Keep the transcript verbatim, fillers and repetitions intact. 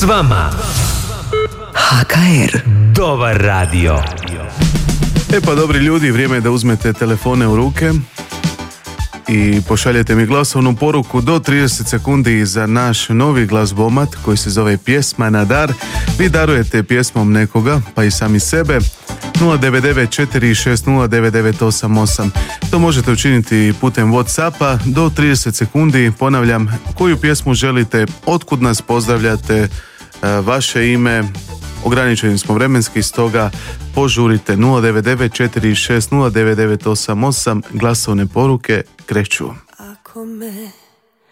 S vama H K R. Dobar radio. E pa dobri ljudi, vrijeme je da uzmete telefone u ruke i pošaljete mi glasovnu poruku do trideset sekundi za naš novi glazbomat koji se zove Pjesma na dar. Vi darujete pjesmom nekoga, pa i sami sebe. nula devet devet četiri šest nula devet devet osam osam. To možete učiniti putem Whatsappa do trideset sekundi. Ponavljam, koju pjesmu želite, otkud nas pozdravljate, vaše ime. Ograničeni smo vremenski, stoga požurite. Nula devet devet četiri šest nula devet devet osam osam. Glasovne poruke kreću. Ako me